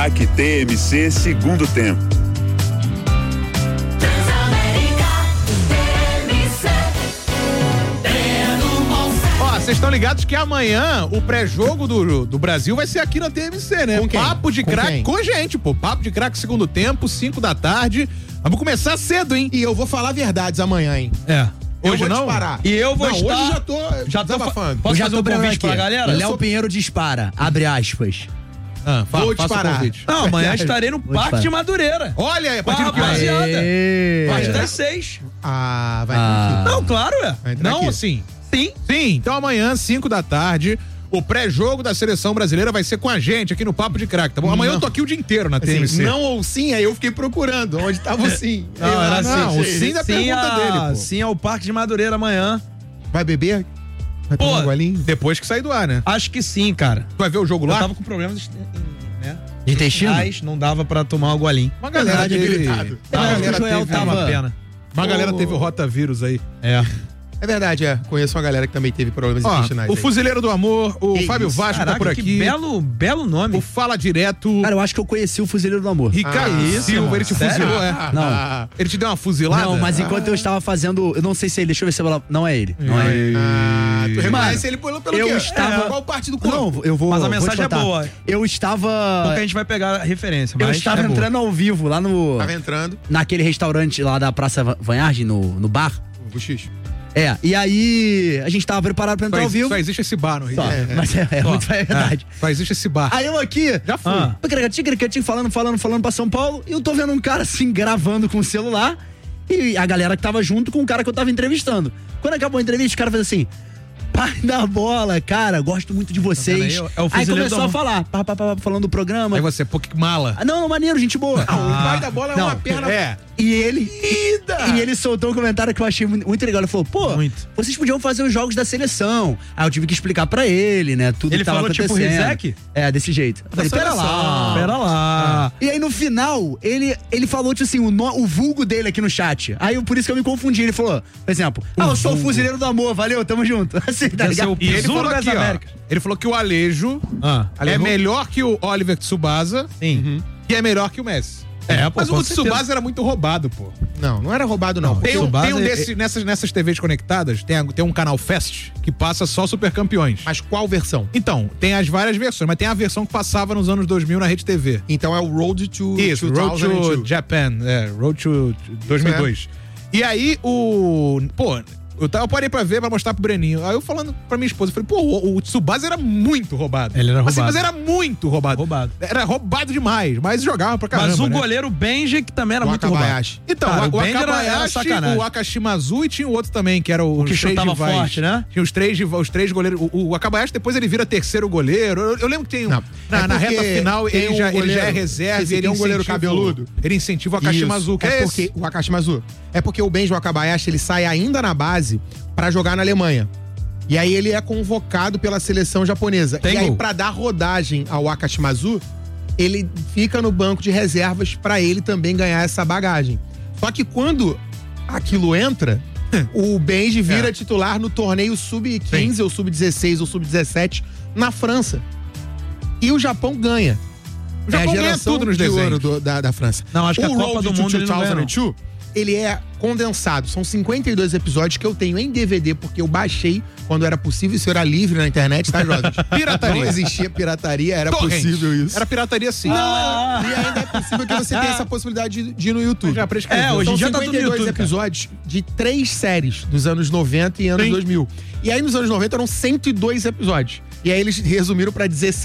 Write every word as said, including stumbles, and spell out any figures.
Aqui T M C segundo tempo. Vocês estão ligados que amanhã o pré-jogo do, do Brasil vai ser aqui na T M C, né? Com quem? Papo de Com craque quem? com a gente, pô. Papo de craque segundo tempo, cinco da tarde. Vamos começar cedo, hein? E eu vou falar verdades amanhã, hein? É. Eu Hoje vou não? disparar. E eu vou não, estar... hoje já tô já tô desabafando. Posso Eu já fazer tô um convite convite pra galera? Léo sou- Pinheiro dispara, abre aspas. Ah, fala, Vou faça o disparar. convite. Não, amanhã estarei no Vou Parque disparar. de Madureira. Olha aí, a Com a partir de que horas? rapaziada. Aê. A partir das seis. Ah, vai Ah. Não, claro, é. Vai entrar Não, aqui. assim. Sim. Sim, então amanhã, cinco da tarde, o pré-jogo da seleção brasileira vai ser com a gente aqui no Papo de Craque, tá bom? Amanhã Não. eu tô aqui o dia inteiro na T M C. Assim, não ou sim, aí eu fiquei procurando onde tava o sim. Não, Ei, era não, assim, o o sim da Sim, pergunta a... dele, pô. sim ao Parque de Madureira amanhã. Vai beber? Vai Pô, tomar um golinho? Depois que sair do ar, né? Acho que sim, cara. Tu vai ver o jogo Eu lá? tava com problemas né? De intestino? Mas não dava pra tomar o golinho. Uma galera Verdade, teve... habilitado. Uma É, galera o Joel teve... tava- Uma pena. Uma galera Ô. teve o rotavírus aí. É. É verdade, é. Conheço uma galera que também teve problemas Ó, intestinais. o aí. Fuzileiro do Amor, o Que Fábio isso? Vasco Caraca, tá por que aqui. belo, belo nome. O Fala Direto. Cara, eu acho que eu conheci o Fuzileiro do Amor. Ricardo Ah, Silva, isso, ele te sério? fuzilou, é? Não. Ah, Ele te deu uma fuzilada? Não, mas enquanto eu estava fazendo, eu não sei se ele, deixa eu ver se eu, não é ele, não é ele. ah, tu reconhece Mano, ele pelo, pelo eu quê? estava- É, qual parte do corpo? Não, eu vou. Mas a vou te mensagem é contar. boa. Eu estava. Porque a gente vai pegar a referência, mas Eu estava é boa. entrando ao vivo lá no. Tava entrando. Naquele restaurante lá da Praça Va- Vanhagem, no, no bar. O bochicho. É, e aí a gente tava preparado pra entrar Só, ao exi- vivo. só existe esse bar no Rio. Só, É, mas é, é Só. muito é verdade. Só existe esse bar. Aí eu aqui, Já fui. Ah. tigre, falando, falando, falando pra São Paulo, e eu tô vendo um cara assim, gravando com o celular, e a galera que tava junto com o cara que eu tava entrevistando. Quando acabou a entrevista, o cara fez assim: pai da bola, cara, gosto muito de vocês. Tá vendo aí? É o Aí Fuzileiro começou do a Amor. falar, pá, pá, pá, falando do programa. Aí você, pô, que mala. Ah, não, não, maneiro, gente boa. Ah, o pai da bola é Não. uma perna. É. E ele. E ele soltou um comentário que eu achei muito, muito legal. Ele falou: pô, Muito. vocês podiam fazer os jogos da seleção. Aí eu tive que explicar pra ele, né? Tudo Ele que tava falou tipo acontecendo. Rizek? É, desse jeito. Eu falei: pera lá. Pera lá. E aí no final, ele, ele falou, tipo assim, o, no- o vulgo dele aqui no chat. Aí eu- por isso que eu me confundi. Ele falou, por exemplo, ah, eu sou o Fuzileiro do Amor, valeu, tamo junto. Assim, tá Deve ser ligado? o E ele Besouro falou das aqui, ó, Américas. ele falou que o Alejo Ah, é melhor que o Oliver Tsubasa Sim. e é melhor que o Messi. É, pô, Mas com o certeza. Tsubasa era muito roubado, pô. Não, não era roubado, não. Tem um, Tsubasa tem um é- desse, nessas, nessas T Vs conectadas, tem, a- tem um canal Fest que passa só Super Campeões. Mas qual versão? Então, tem as várias versões, mas tem a versão que passava nos anos dois mil na Rede T V. Então é o Road to Isso, Road dois mil e to dois. Japan, é, Road to dois mil e dois. E aí, o... Pô, eu, tava, eu parei pra ver, pra mostrar pro Breninho. Aí eu falando pra minha esposa, eu falei, pô, o, o Tsubasa era muito roubado. Ele era Assim, roubado. mas era muito roubado. Roubado. Era roubado demais, mas jogava pra caramba, Mas o né? goleiro Benji, que também era O muito roubado. Wakabayashi. Então, Cara, o, o o Benji era- era Akabayashi, sacanagem. o Akashimazu e tinha o outro também, que era o, que os três chutava rivais. forte, né? Tinha os três, riva- os três goleiros. O, o Akabayashi depois ele vira terceiro goleiro. Eu, eu lembro que tem um, Não, na, é na porque reta final tem ele um já, ele já é goleiro- reserva esse e ele tem um goleiro incentiva o- cabeludo. Ele incentiva o Akashimazu, Isso, que é, é esse. porque o Akashimazu. É porque o Benji Wakabayashi, ele sai ainda na base pra jogar na Alemanha. E aí ele é convocado pela seleção japonesa. Tem e aí gol. pra dar rodagem ao Akashimazu, ele fica no banco de reservas pra ele também ganhar essa bagagem. Só que quando aquilo entra, o Benji vira É. titular no torneio sub quinze ou sub dezesseis ou sub dezessete na França. E o Japão ganha. O Japão é a ganha geração tudo nos de desenhos. ouro do- da, da França. Não, acho que o a Copa Road do to Mundo ele não ganha, não. dois mil e dois, ele é condensado. São cinquenta e dois episódios que eu tenho em D V D, porque eu baixei quando era possível. Isso era livre na internet, tá, jovens? Pirataria. Não existia pirataria, era Torrent. possível isso. Era pirataria sim. Ah. E ainda é possível que você tenha essa possibilidade de, de ir no YouTube. Já prescreveu. É, hoje São em dia tá tudo no cinquenta e dois YouTube, cara. episódios de três séries dos anos noventa e anos Sim. dois mil. E aí nos anos noventa eram cento e dois episódios. E aí eles resumiram pra dezesseis